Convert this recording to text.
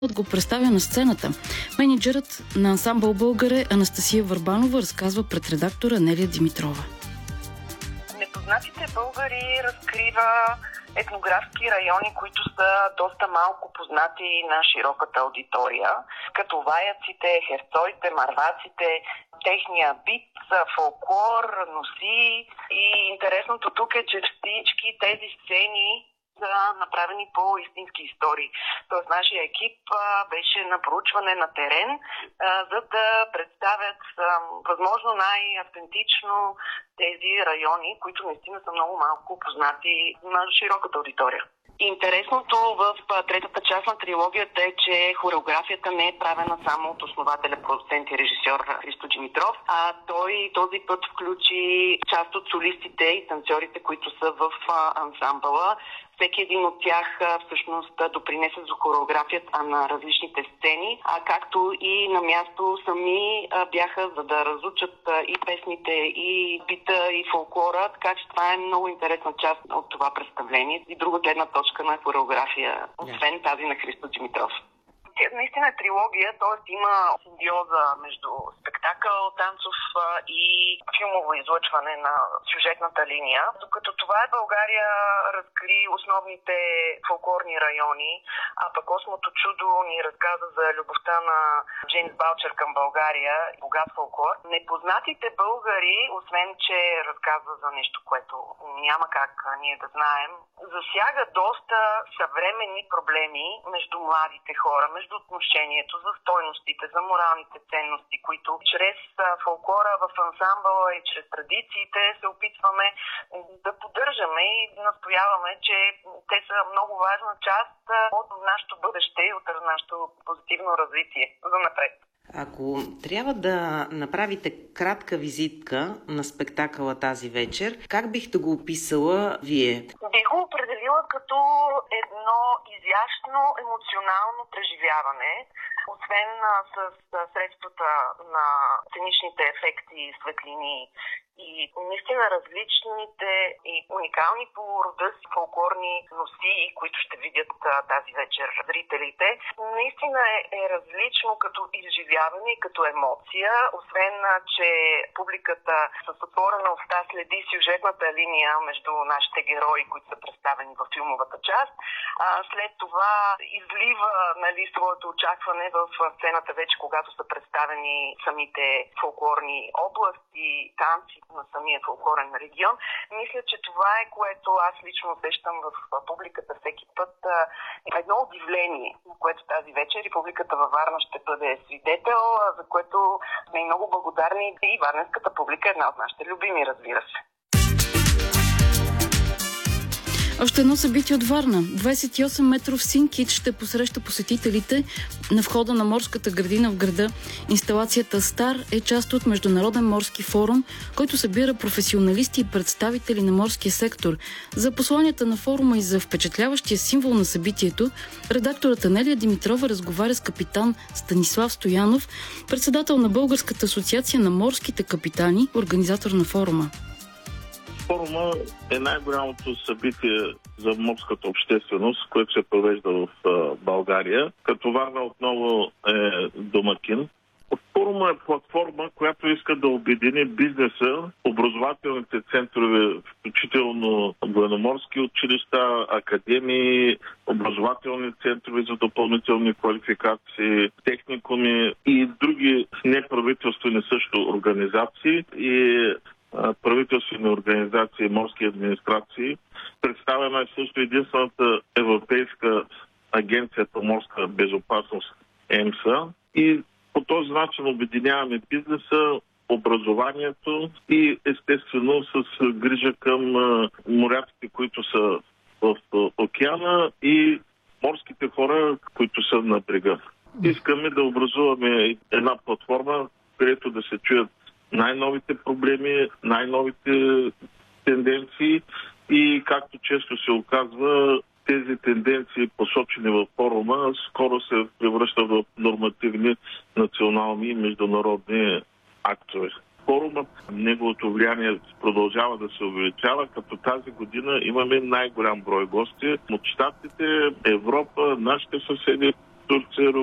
го представя на сцената. Мениджърът на ансамбъл Българе Анастасия Върбанова разказва пред редактора Нелия Димитрова. Непознатите българи разкрива етнографски райони, които са доста малко познати на широката аудитория, като ваяците, херцоите, марваците, техния бит, фолклор, носи. И интересното тук е, че всички тези сцени са направени по истински истории. Тоест, нашия екип беше на проучване на терен, за да представят възможно най-автентично тези райони, които наистина са много малко познати на широката аудитория. Интересното в третата част на трилогията е, че хореографията не е правена само от основателя, продуцент и режисьор Христо Димитров, а той този път включи част от солистите и танцорите, които са в ансамбъла. Всеки един от тях всъщност допринесе за хореографията на различните сцени, а както и на място сами бяха, за да разучат и песните, и бита, и фолклора, така че това е много интересна част от това представление и друга гледна точка на хореография, освен тази на Христо Димитров. Наистина е трилогия, т.е. има симбиоза между спектакъл, танцов и филмово излъчване на сюжетната линия. Докато това е България разкри основните фолклорни райони, а пък Осмото чудо ни разказа за любовта на Джеймс Балчер към България и богат фолклор. Непознатите българи, освен че разказва за нещо, което няма как ние да знаем, засяга доста съвременни проблеми между младите хора, между отношението, за стойностите, за моралните ценности, които чрез фолклора в ансамбъла и чрез традициите се опитваме да поддържаме и настояваме, че те са много важна част от нашето бъдеще и от нашето позитивно развитие за напред. Ако трябва да направите кратка визитка на спектакъла тази вечер, как бихте го описала вие? Бих го определила като едно изящно емоционално преживяване, освен с средствата на сценичните ефекти, светлини и наистина различните и уникални по рода си фолклорни носии, които ще видят тази вечер зрителите. Наистина е различно като изживяване и като емоция, освен че публиката с отворена уста следи сюжетната линия между нашите герои, които са представени в филмовата част. След това излива своето очакване в сцената вече, когато са представени самите фолклорни области, танци на самия фолклорен регион. Мисля, че това е, което аз лично усещам в публиката всеки път. Едно удивление, което тази вечер и публиката във Варна ще бъде свидетел, за което сме и много благодарни. И варненската публика е една от нашите любими, разбира се. Още едно събитие от Варна. 28-метров син-кит ще посреща посетителите на входа на морската градина в града. Инсталацията Стар е част от Международен морски форум, който събира професионалисти и представители на морския сектор. За посланията на форума и за впечатляващия символ на събитието, редакторът Нелия Димитрова разговаря с капитан Станислав Стоянов, председател на Българската асоциация на морските капитани, организатор на форума. Форума е най-голямото събитие за морската общественост, което се провежда в България, като Варна отново е домакин. Форума е платформа, която иска да обедини бизнеса, образователните центрове, включително военноморски училища, академии, образователни центрове за допълнителни квалификации, техникуми и други неправителствени също организации и правителствени организации, морски администрации. Представена е също единствената европейска агенция по морска безопасност ЕМСА и по този начин обединяваме бизнеса, образованието и естествено с грижа към моряците, които са в океана и морските хора, които са на брега. Искаме да образуваме една платформа, където да се чуят най-новите проблеми, най-новите тенденции и, както често се оказва, тези тенденции, посочени в форума, скоро се превръщат в нормативни национални и международни актове. Форумът, неговото влияние продължава да се увеличава, като тази година имаме най-голям брой гости от Щатите, Европа, нашите съседи, Турция,